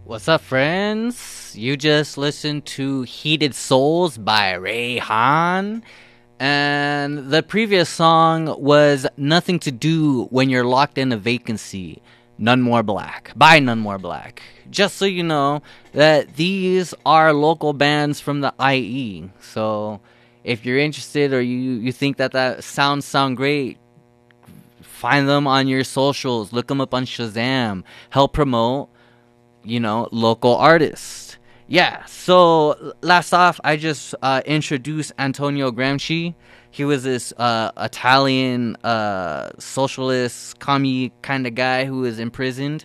What's up, friends? You just listened to Heated Souls by Rayhan. And the previous song was Nothing to Do When You're Locked in a Vacancy, None More Black, by None More Black. Just so you know that these are local bands from the IE. So if you're interested or you think that sound great, find them on your socials, look them up on Shazam, help promote local artists. Yeah, so last off, I just introduced Antonio Gramsci. He was this Italian socialist, commie kind of guy who was imprisoned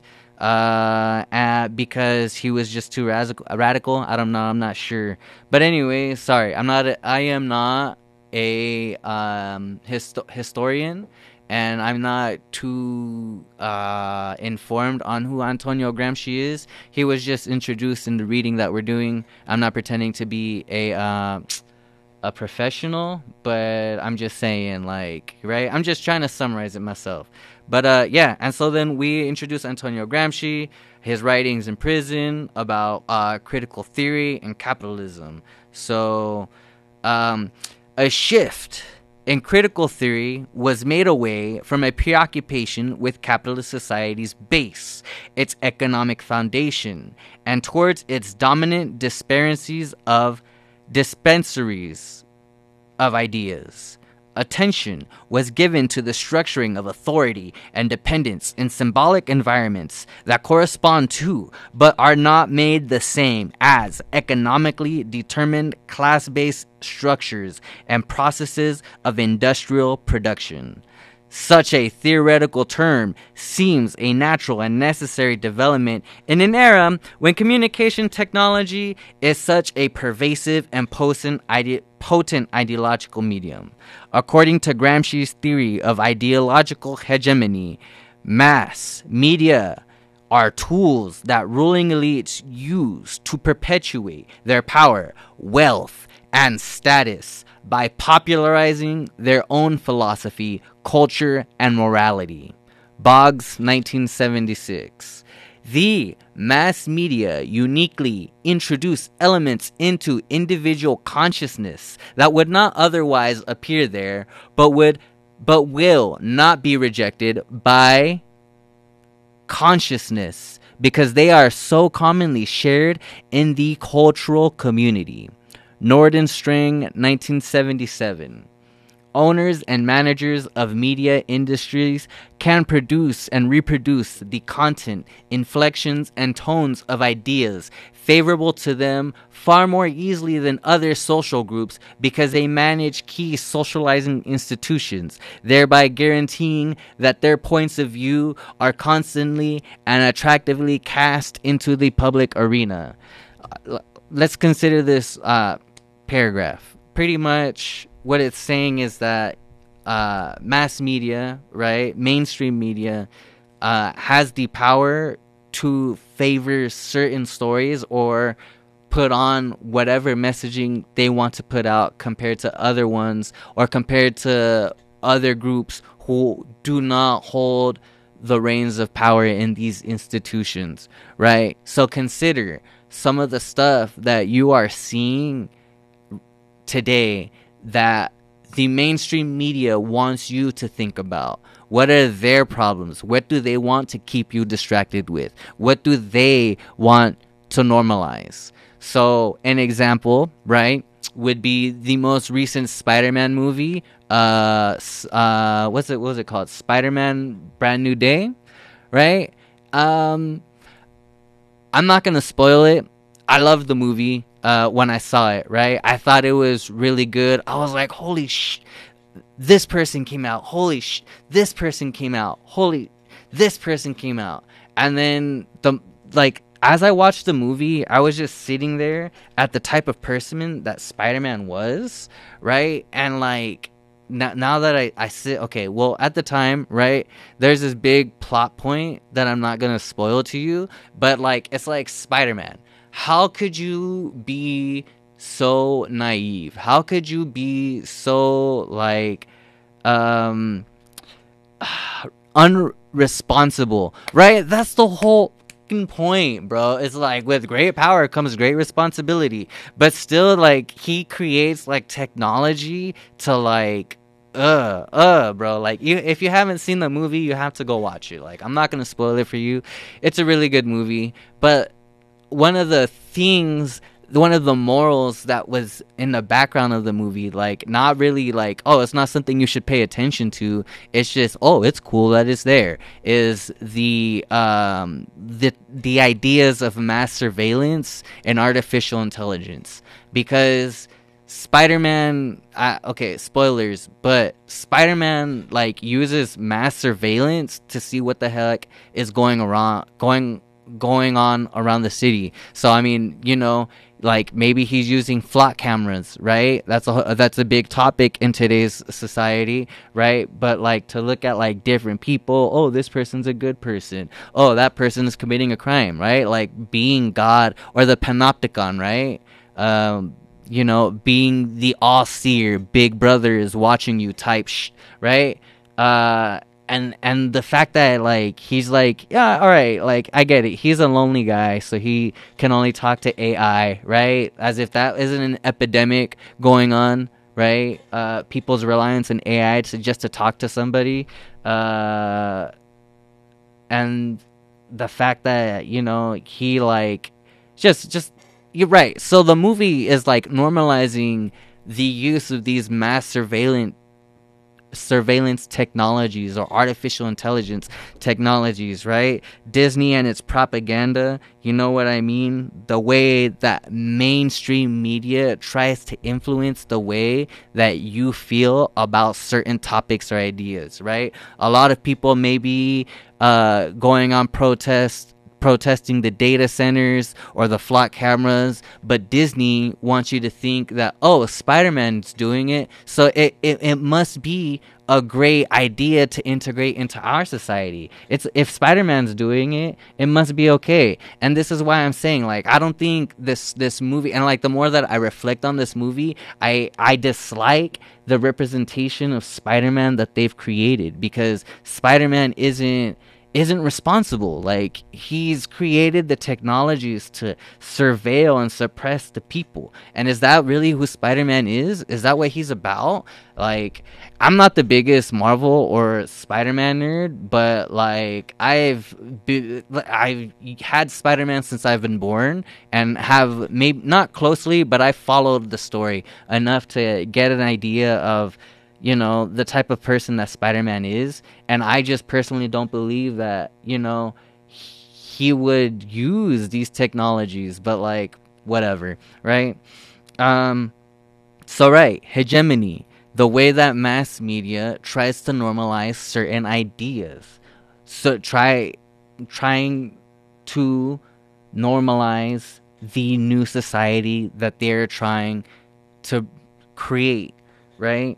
because he was just too radical. I don't know, I'm not sure. But anyway, sorry, I am not a historian, and I'm not too informed on who Antonio Gramsci is. He was just introduced in the reading that we're doing. I'm not pretending to be a professional, but I'm just saying, right? I'm just trying to summarize it myself. But yeah, and so then we introduced Antonio Gramsci, his writings in prison about critical theory and capitalism. So a shift in critical theory was made away from a preoccupation with capitalist society's base, its economic foundation, and towards its dominant dispensaries of ideas. Attention was given to the structuring of authority and dependence in symbolic environments that correspond to, but are not made the same as, economically determined class-based structures and processes of industrial production. Such a theoretical term seems a natural and necessary development in an era when communication technology is such a pervasive and potent ideological medium. According to Gramsci's theory of ideological hegemony, mass media are tools that ruling elites use to perpetuate their power, wealth, and status by popularizing their own philosophy, culture, and morality. Boggs, 1976. The mass media uniquely introduce elements into individual consciousness that would not otherwise appear there, but will not be rejected by consciousness because they are so commonly shared in the cultural community. Nordenstring, 1977. Owners and managers of media industries can produce and reproduce the content, inflections, and tones of ideas favorable to them far more easily than other social groups because they manage key socializing institutions, thereby guaranteeing that their points of view are constantly and attractively cast into the public arena. Let's consider this paragraph. Pretty much what it's saying is that mass media, right, mainstream media, has the power to favor certain stories or put on whatever messaging they want to put out compared to other ones or compared to other groups who do not hold the reins of power in these institutions, right? So consider some of the stuff that you are seeing today that the mainstream media wants you to think about. What are their problems? What do they want to keep you distracted with? What do they want to normalize? So an example, right, would be the most recent Spider-Man movie. What was it called? Spider-Man Brand New Day, right? I'm not gonna spoil it. I loved the movie when I saw it, right? I thought it was really good. I was like, holy this person came out. Holy this person came out. Holy, this person came out. And then as I watched the movie, I was just sitting there at the type of person that Spider-Man was, right? And now that I sit, okay, well, at the time, right, there's this big plot point that I'm not gonna spoil to you, but it's like Spider-Man. How could you be so naive? How could you be so unresponsible, right? That's the whole fucking point, bro. It's like, with great power comes great responsibility. But still, like, he creates, like, technology to, like, bro. Like, if you haven't seen the movie, you have to go watch it. Like, I'm not gonna spoil it for you. It's a really good movie. But one of the things, one of the morals that was in the background of the movie, like, not really like, oh, it's not something you should pay attention to, it's just, oh, it's cool that it's there, is the ideas of mass surveillance and artificial intelligence. Because Spider-Man, okay, spoilers, but Spider-Man, like, uses mass surveillance to see what the heck is going on around the city. So I mean, like, maybe he's using flock cameras, right? That's a big topic in today's society, right? But, like, to look at, like, different people, oh, this person's a good person, oh, that person is committing a crime, right? Like, being God, or the panopticon, right? Being the all-seer, big brother is watching you type right? And the fact that, like, he's like, yeah, all right, like, I get it, he's a lonely guy, so he can only talk to AI, right? As if that isn't an epidemic going on, right? People's reliance on AI to talk to somebody, and the fact that, he, like, just you're right. So the movie is, like, normalizing the use of these mass surveillance technologies, or artificial intelligence technologies, right? Disney and its propaganda, you know what I mean? The way that mainstream media tries to influence the way that you feel about certain topics or ideas, right? A lot of people may be going on protesting the data centers or the flock cameras, but Disney wants you to think that, oh, Spider-Man's doing it, so it must be a great idea to integrate into our society. If Spider-Man's doing it, it must be okay. And this is why I'm saying, like, I don't think this movie, and, like, the more that I reflect on this movie, I dislike the representation of Spider-Man that they've created, because Spider-Man isn't responsible. Like, he's created the technologies to surveil and suppress the people. And is that really who Spider-Man is? Is that what he's about? Like, I'm not the biggest Marvel or Spider-Man nerd, but, like, I've had Spider-Man since I've been born, and have, maybe not closely, but I followed the story enough to get an idea of, the type of person that Spider-Man is. And I just personally don't believe that, he would use these technologies, but, like, whatever, right? So, right, hegemony, the way that mass media tries to normalize certain ideas. So trying to normalize the new society that they're trying to create, right?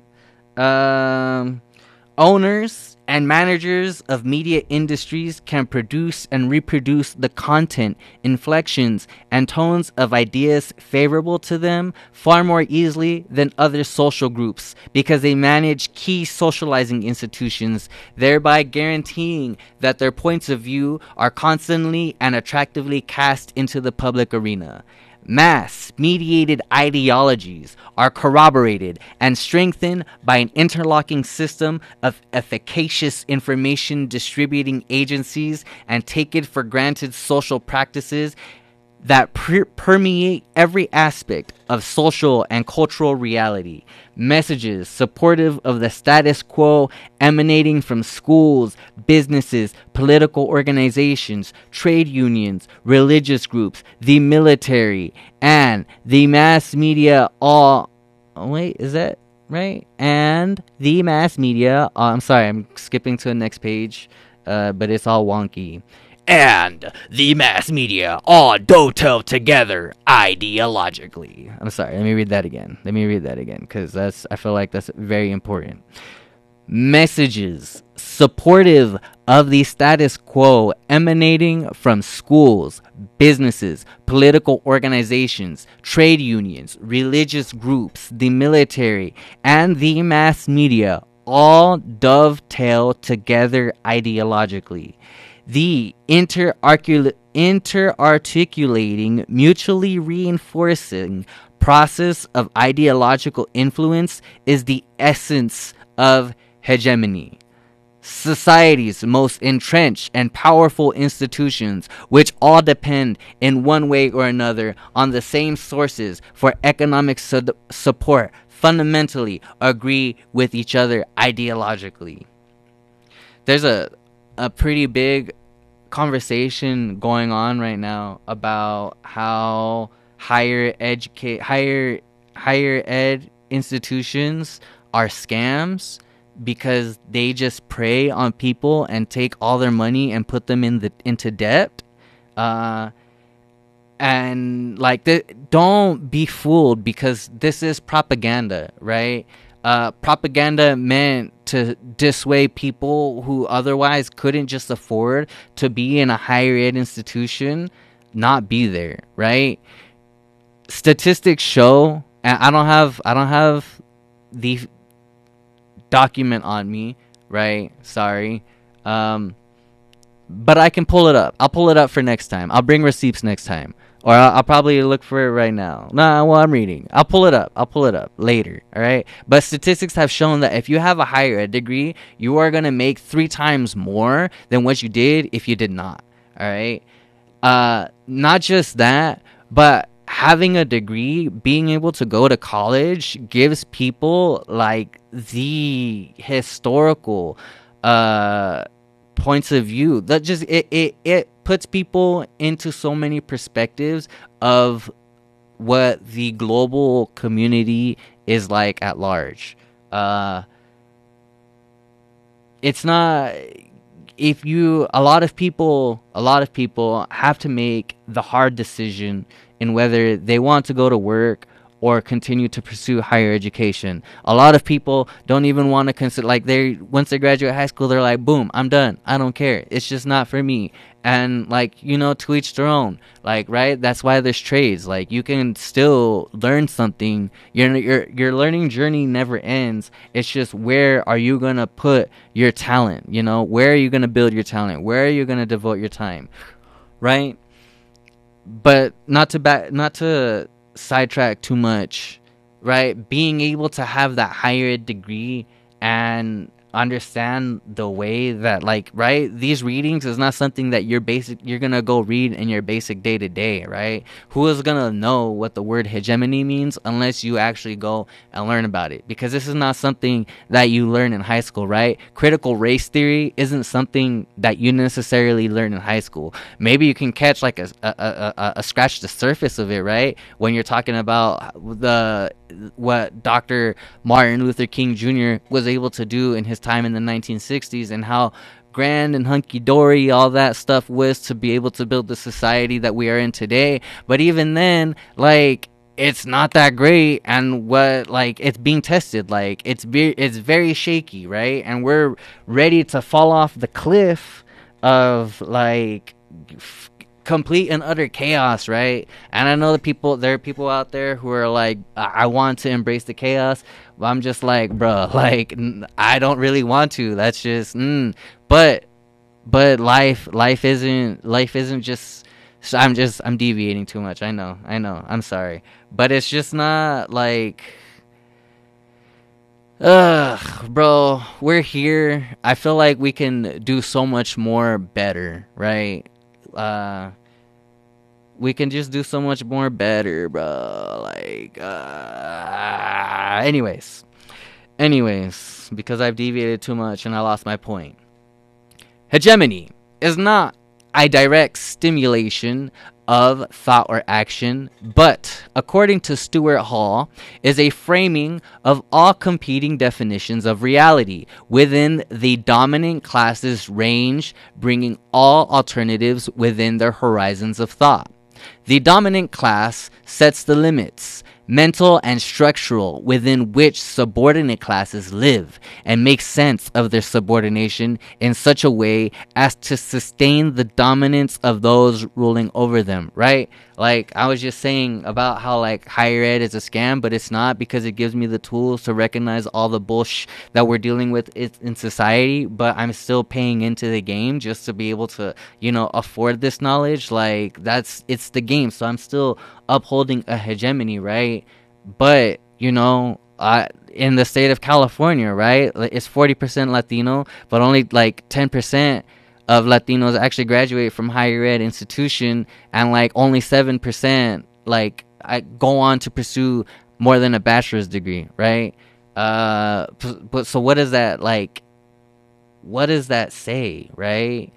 Owners and managers of media industries can produce and reproduce the content, inflections, and tones of ideas favorable to them far more easily than other social groups, because they manage key socializing institutions, thereby guaranteeing that their points of view are constantly and attractively cast into the public arena. Mass-mediated ideologies are corroborated and strengthened by an interlocking system of efficacious information distributing agencies and taken-for-granted social practices that permeate every aspect of social and cultural reality. Messages supportive of the status quo emanating from schools, businesses, political organizations, trade unions, religious groups, the military, and the mass media all... Oh, wait, is that right? And the mass media... I'm sorry, I'm skipping to the next page, but it's all wonky. And the mass media all dovetail together ideologically. I'm sorry, let me read that again, because I feel like that's very important. Messages supportive of the status quo emanating from schools, businesses, political organizations, trade unions, religious groups, the military, and the mass media all dovetail together ideologically. The interarticulation interarticulating, mutually reinforcing process of ideological influence is the essence of hegemony. Society's most entrenched and powerful institutions, which all depend in one way or another on the same sources for economic support, fundamentally agree with each other ideologically. There's a pretty big conversation going on right now about how higher ed institutions are scams because they just prey on people and take all their money and put them into debt. And like, don't be fooled, because this is propaganda, right? Propaganda meant to dissuade people who otherwise couldn't just afford to be in a higher ed institution, not be there, right? Statistics show, and I don't have the document on me, right? Sorry. But I can pull it up. I'll pull it up for next time. I'll bring receipts next time. Or I'll probably look for it right now. Well, I'm reading. I'll pull it up later, all right? But statistics have shown that if you have a higher ed degree, you are going to make 3 times more than what you did if you did not, all right? Not just that, but having a degree, being able to go to college, gives people like the historical points of view. That just it puts people into so many perspectives of what the global community is like at large. It's not, a lot of people have to make the hard decision in whether they want to go to work or continue to pursue higher education. A lot of people don't even want to consider, like, once they graduate high school, they're like, boom, I'm done. I don't care. It's just not for me. And like, to each their own, like, right? That's why there's trades. Like, you can still learn something. Your learning journey never ends. It's just, where are you going to put your talent? Where are you going to build your talent? Where are you going to devote your time? Right? But not to sidetrack too much, right? Being able to have that higher ed degree and understand the way that, like, right, these readings is not something that you're gonna go read in your basic day-to-day, right? Who is gonna know what the word hegemony means unless you actually go and learn about it? Because this is not something that you learn in high school, right? Critical race theory isn't something that you necessarily learn in high school. Maybe you can catch like a scratch the surface of it, right? When you're talking about what Dr. Martin Luther King Jr. was able to do in his time in the 1960s, and how grand and hunky-dory all that stuff was to be able to build the society that we are in today. But even then, like, it's not that great, and it's being tested, like, it's very shaky, right? And we're ready to fall off the cliff of, like, complete and utter chaos, right? And I know there are people out there who are like, I want to embrace the chaos, but I'm just like, bro, like, I don't really want to. That's just but life isn't just, I'm deviating too much. I know, I'm sorry, but it's just not like, bro, we're here. I feel like we can do so much more better, right? We can just do so much more better, bro. Like, anyways, because I've deviated too much and I lost my point. Hegemony is not a direct stimulation of thought or action, but, according to Stuart Hall, is a framing of all competing definitions of reality within the dominant class's range, bringing all alternatives within their horizons of thought. The dominant class sets the limits. mental and structural, within which subordinate classes live and make sense of their subordination in such a way as to sustain the dominance of those ruling over them, right? Like I was just saying about how like higher ed is a scam, but it's not, because it gives me the tools to recognize all the bullshit that we're dealing with in society, but I'm still paying into the game just to be able to, afford this knowledge. Like it's the game, so I'm still upholding a hegemony, right? But in the state of California, right, it's 40% Latino, but only like 10% of Latinos actually graduate from higher ed institution, and like only 7% like I go on to pursue more than a bachelor's degree, right? But so what does that like? What does that say, right?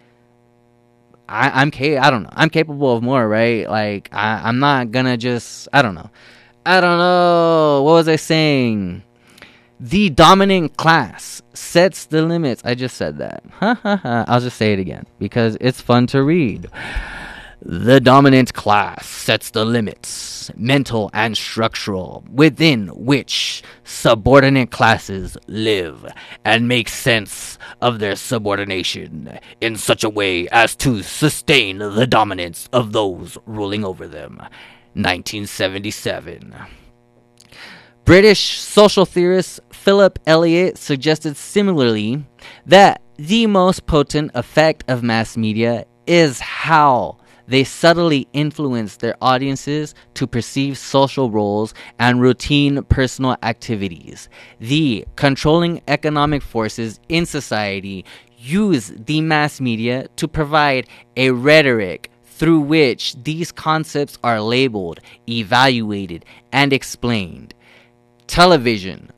I don't know. I'm capable of more, right? Like I'm not gonna just I don't know. I don't know. What was I saying? The dominant class sets the limits. I just said that. I'll just say it again because it's fun to read. The dominant class sets the limits, mental and structural, within which subordinate classes live and make sense of their subordination in such a way as to sustain the dominance of those ruling over them. 1977. British social theorist Philip Elliott suggested similarly that the most potent effect of mass media is how they subtly influence their audiences to perceive social roles and routine personal activities. The controlling economic forces in society use the mass media to provide a rhetoric through which these concepts are labeled, evaluated, and explained. Television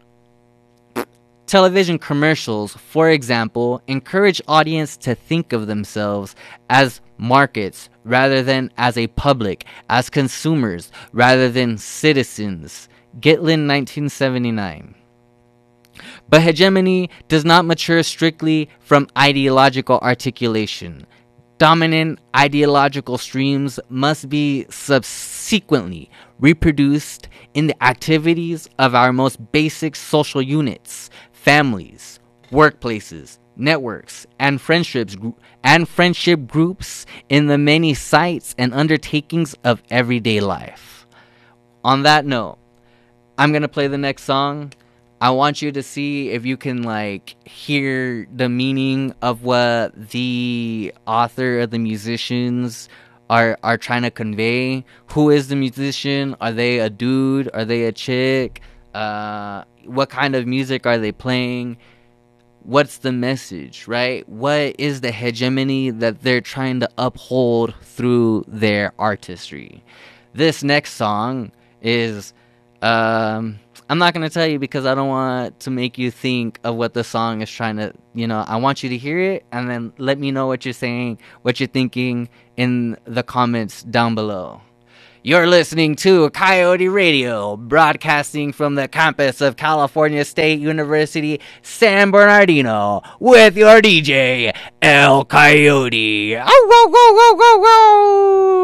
commercials, for example, encourage audience to think of themselves as markets rather than as a public, as consumers rather than citizens. Gitlin, 1979. But hegemony does not mature strictly from ideological articulation. Dominant ideological streams must be subsequently reproduced in the activities of our most basic social units, families, workplaces, networks, and friendship groups in the many sites and undertakings of everyday life. On that note, I'm going to play the next song. I want you to see if you can like hear the meaning of what the author or the musicians are trying to convey. Who is the musician? Are they a dude? Are they a chick? What kind of music are they playing? What's the message, right? What is the hegemony that they're trying to uphold through their artistry? This next song is I'm not going to tell you because I don't want to make you think of what the song is trying to, I want you to hear it and then let me know what you're saying, what you're thinking in the comments down below. You're listening to Coyote Radio, broadcasting from the campus of California State University, San Bernardino, with your DJ, El Coyote. Ow, ow, ow, ow, ow, ow.